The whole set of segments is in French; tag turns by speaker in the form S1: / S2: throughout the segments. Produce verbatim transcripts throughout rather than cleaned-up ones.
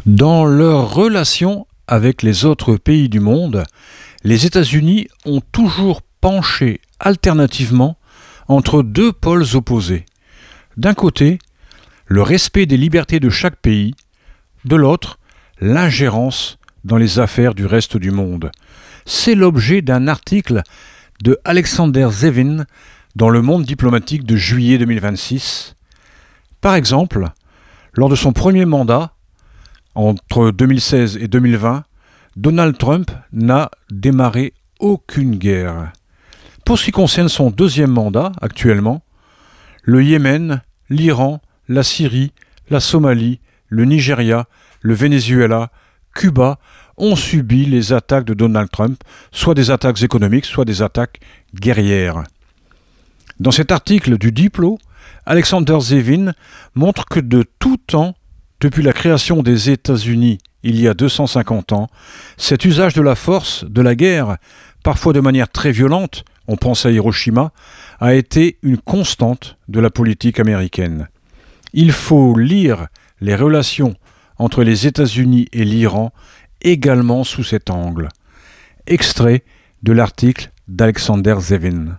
S1: Dans leurs relations avec les autres pays du monde, les États-Unis ont toujours penché alternativement entre deux pôles opposés. D'un côté, le respect des libertés de chaque pays, de l'autre, l'ingérence dans les affaires du reste du monde. C'est l'objet d'un article de Alexander Zevin dans Le Monde diplomatique de juillet deux mille vingt-six. Par exemple, lors de son premier mandat, entre deux mille seize et deux mille vingt, Donald Trump n'a démarré aucune guerre. Pour ce qui concerne son deuxième mandat, actuellement, le Yémen, l'Iran, la Syrie, la Somalie, le Nigeria, le Venezuela, Cuba ont subi les attaques de Donald Trump, soit des attaques économiques, soit des attaques guerrières. Dans cet article du Diplo, Alexander Zevin montre que de tout temps, depuis la création des États-Unis il y a deux cent cinquante ans, cet usage de la force, de la guerre, parfois de manière très violente, on pense à Hiroshima, a été une constante de la politique américaine. Il faut lire les relations entre les États-Unis et l'Iran également sous cet angle. Extrait de l'article d'Alexander Zevin.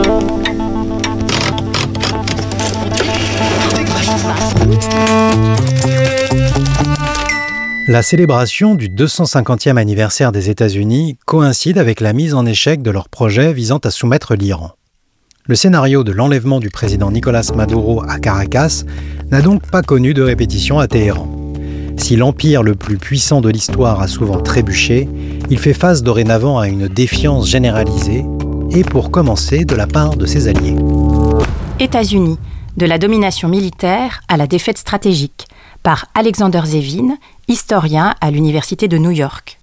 S2: La célébration du deux cent cinquantième anniversaire des États-Unis coïncide avec la mise en échec de leur projet visant à soumettre l'Iran. Le scénario de l'enlèvement du président Nicolás Maduro à Caracas n'a donc pas connu de répétition à Téhéran. Si l'empire le plus puissant de l'histoire a souvent trébuché, il fait face dorénavant à une défiance généralisée, et pour commencer de la part de ses alliés.
S3: États-Unis, de la domination militaire à la défaite stratégique, par Alexander Zevin, historien à l'Université de New York.